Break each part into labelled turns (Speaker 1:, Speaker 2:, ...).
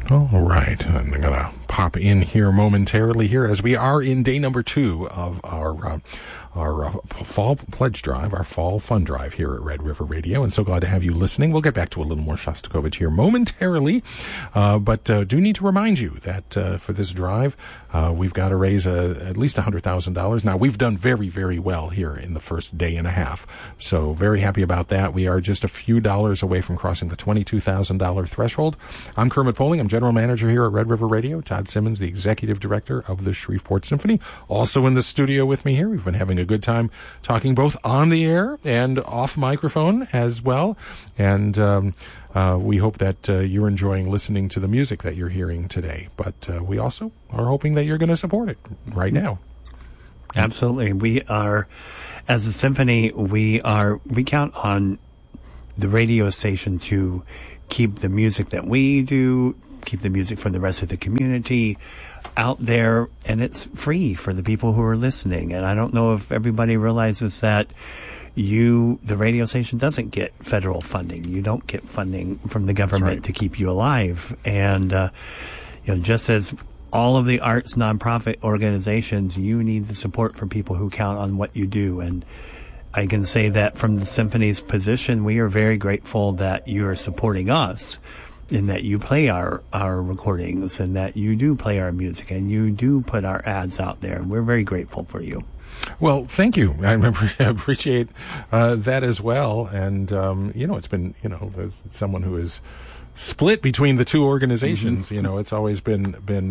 Speaker 1: All right, I'm going to pop in here momentarily here as we are in day number 2 of our fall pledge drive, our fall fund drive here at Red River Radio, and so glad to have you listening. We'll get back to a little more Shostakovich here momentarily, but do need to remind you that for this drive, we've got to raise at least $100,000. Now, we've done very, very well here in the first day and a half, so very happy about that. We are just a few dollars away from crossing the $22,000 threshold. I'm Kermit Poling. I'm General Manager here at Red River Radio. Todd Simmons, the Executive Director of the Shreveport Symphony, also in the studio with me here. We've been having a good time talking both on the air and off microphone as well. And we hope that you're enjoying listening to the music that you're hearing today. But we also are hoping that you're going to support it right now.
Speaker 2: Absolutely. We are, as a symphony, we count on the radio station to keep the music that we do, keep the music for the rest of the community out there, and it's free for the people who are listening. And I don't know if everybody realizes that the radio station doesn't get federal funding. You don't get funding from the government to keep you alive. And, just as all of the arts nonprofit organizations, you need the support from people who count on what you do. And I can say that from the symphony's position, we are very grateful that you are supporting us, in that you play our recordings and that you do play our music and you do put our ads out there. We're very grateful for you.
Speaker 1: Well, thank you. I appreciate that as well. And, it's been, as someone who is split between the two organizations, it's always been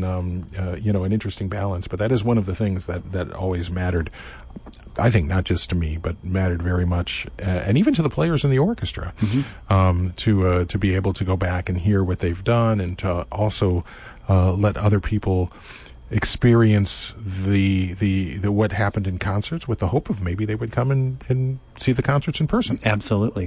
Speaker 1: an interesting balance. But that is one of the things that always mattered, I think, not just to me, but mattered very much, and even to the players in the orchestra, to be able to go back and hear what they've done, and to also let other people experience the what happened in concerts, with the hope of maybe they would come and see the concerts in person.
Speaker 2: Absolutely.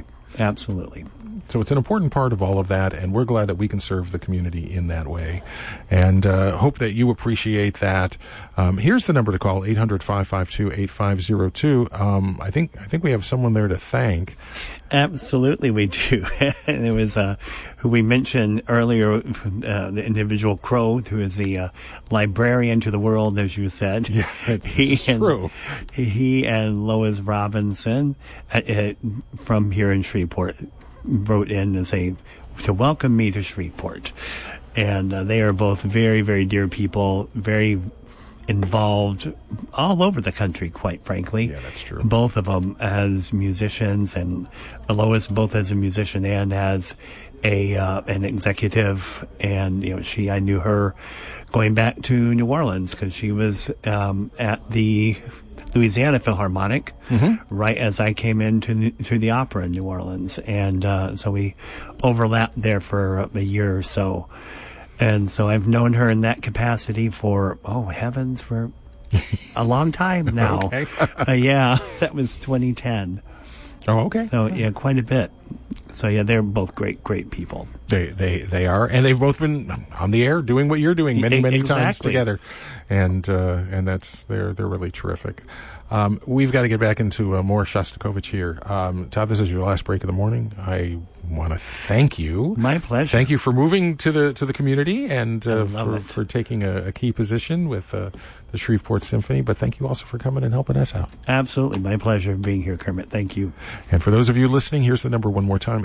Speaker 1: So it's an important part of all of that, and we're glad that we can serve the community in that way, and hope that you appreciate that. Here's the number to call, 800-552-8502. I think we have someone there to thank.
Speaker 2: Absolutely, we do. And it was who we mentioned earlier, the individual Crow, who is the librarian to the world, as you said.
Speaker 1: Yeah, it's true.
Speaker 2: He and Lois Robinson from here in Shreveport wrote in and say to welcome me to Shreveport. And they are both very, very dear people, very involved all over the country, quite frankly.
Speaker 1: Yeah, that's true.
Speaker 2: Both of them as musicians, and Lois both as a musician and as an executive. And I knew her going back to New Orleans, because she was at the Louisiana Philharmonic right as I came into the opera in New Orleans, and so we overlapped there for a year or so. And so I've known her in that capacity for, for a long time now.
Speaker 1: Okay.
Speaker 2: Yeah, that was 2010.
Speaker 1: Oh, okay.
Speaker 2: So, yeah, quite a bit. So, yeah, they're both great people.
Speaker 1: They are, and they've both been on the air doing what you're doing many times together. And they're really terrific. We've got to get back into more Shostakovich here. Todd, this is your last break of the morning. I want to thank you.
Speaker 2: My pleasure.
Speaker 1: Thank you for moving to the community, and for taking a key position with the Shreveport Symphony. But thank you also for coming and helping us out.
Speaker 2: Absolutely. My pleasure being here, Kermit. Thank you.
Speaker 1: And for those of you listening, here's the number one more time,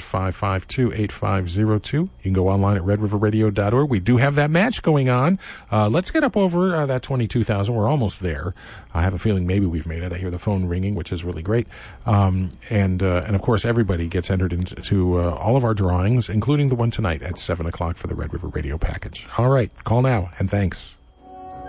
Speaker 1: 800-552-8502. You can go online at redriverradio.org. We do have that match going on. Let's get up over that 22,000. We're almost there. I have a feeling maybe we've made it. I hear the phone ringing, which is really great. And of course, everybody gets entered into all of our drawings, including the one tonight at 7 o'clock for the Red River Radio package. All right. Call now, and thanks.